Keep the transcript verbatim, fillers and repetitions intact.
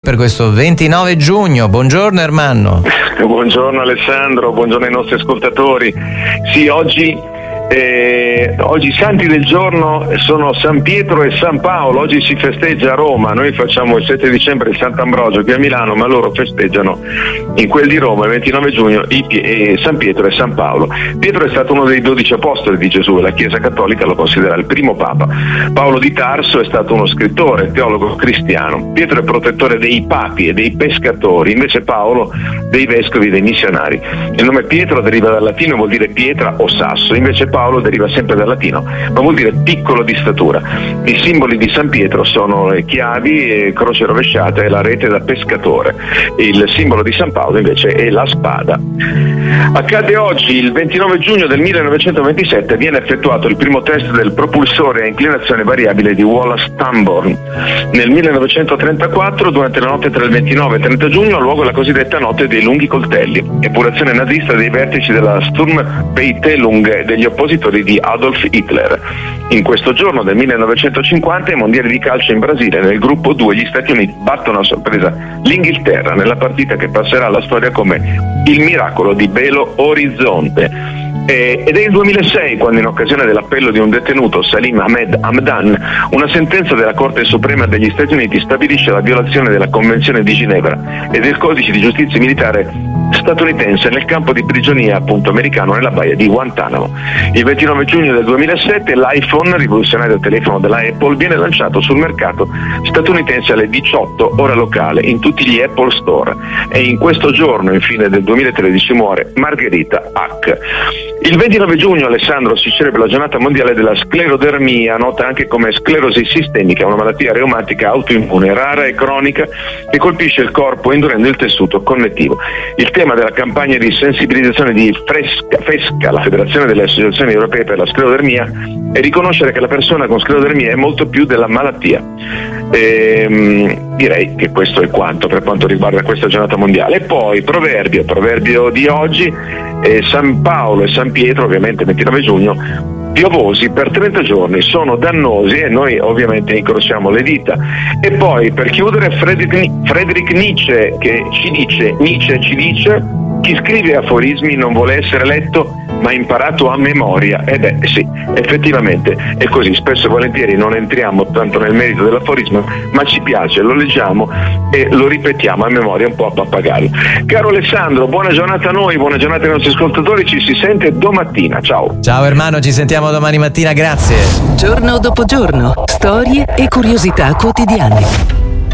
per questo ventinove giugno. Buongiorno Ermanno. Buongiorno Alessandro, buongiorno ai nostri ascoltatori. Sì, oggi Eh, oggi i santi del giorno sono San Pietro e San Paolo. Oggi si festeggia a Roma, noi facciamo il sette dicembre il Sant'Ambrogio qui a Milano, ma loro festeggiano in quel di Roma il ventinove giugno i Pie- eh, San Pietro e San Paolo. Pietro è stato uno dei dodici apostoli di Gesù e la Chiesa Cattolica lo considera il primo Papa. Paolo di Tarso è stato uno scrittore, teologo cristiano. Pietro è protettore dei papi e dei pescatori, invece Paolo dei vescovi e dei missionari. Il nome Pietro deriva dal latino e vuol dire pietra o sasso, invece Paolo Paolo deriva sempre dal latino, ma vuol dire piccolo di statura. I simboli di San Pietro sono le chiavi, croce rovesciata e la rete da pescatore. Il simbolo di San Paolo invece è la spada. Accade oggi, il ventinove giugno del millenovecentoventisette, viene effettuato il primo test del propulsore a inclinazione variabile di Wallace-Tamborn. Nel millenovecentotrentaquattro, durante la notte tra il ventinove e il trenta giugno, ha luogo la cosiddetta notte dei lunghi coltelli, epurazione nazista dei vertici della Sturmpeitelung e degli oppositori di Adolf Hitler. In questo giorno del millenovecentocinquanta, ai mondiali di calcio in Brasile, nel gruppo due, gli Stati Uniti battono a sorpresa l'Inghilterra nella partita che passerà alla storia come il miracolo di Belo Horizonte. Eh, ed è il duemilasei quando, in occasione dell'appello di un detenuto, Salim Ahmed Hamdan, una sentenza della Corte Suprema degli Stati Uniti stabilisce la violazione della Convenzione di Ginevra e del codice di giustizia militare statunitense nel campo di prigionia appunto americano nella baia di Guantanamo. Il ventinove giugno del duemilasette l'iPhone, rivoluzionario telefono della Apple, viene lanciato sul mercato statunitense alle diciotto ora locale in tutti gli Apple Store, e in questo giorno, infine, del duemilatredici muore Margherita Hack. Il ventinove giugno, Alessandro, si celebra la giornata mondiale della sclerodermia, nota anche come sclerosi sistemica, una malattia reumatica autoimmune rara e cronica che colpisce il corpo indurendo il tessuto connettivo. Il tema della campagna di sensibilizzazione di Fresca, FESCA, la Federazione delle Associazioni Europee per la Sclerodermia, è riconoscere che la persona con sclerodermia è molto più della malattia. Ehm, direi che questo è quanto per quanto riguarda questa giornata mondiale. E poi proverbio, proverbio di oggi, eh, San Paolo e San Pietro, ovviamente ventinove giugno, piovosi per trenta giorni, sono dannosi e noi ovviamente incrociamo le dita. E poi, per chiudere, Friedrich, Friedrich Nietzsche che ci dice, Nietzsche ci dice: chi scrive aforismi non vuole essere letto ma imparato a memoria. E beh sì, effettivamente è così, spesso e volentieri non entriamo tanto nel merito dell'aforismo, ma ci piace, lo leggiamo e lo ripetiamo a memoria, un po' a pappagallo. Caro Alessandro, buona giornata a noi, buona giornata ai nostri ascoltatori, ci si sente domattina, ciao. Ciao Ermanno, ci sentiamo domani mattina, grazie. Giorno dopo giorno, storie e curiosità quotidiane.